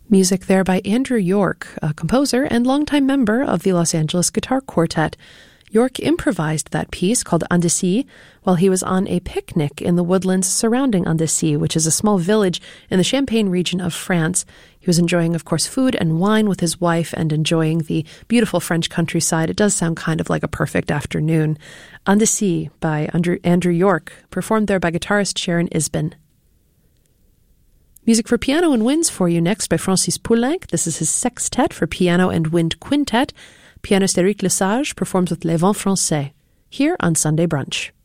Music there by Andrew York, a composer and longtime member of the Los Angeles Guitar Quartet. York improvised that piece called Andecy while he was on a picnic in the woodlands surrounding Andecy, which is a small village in the Champagne region of France. He was enjoying, of course, food and wine with his wife and enjoying the beautiful French countryside. It does sound kind of like a perfect afternoon. Andecy by Andrew York, performed there by guitarist Sharon Isbin. Music for piano and winds for you next by Francis Poulenc. This is his sextet for piano and wind quintet. Pianist Éric Lesage performs with Les Vents Français here on Sunday Brunch.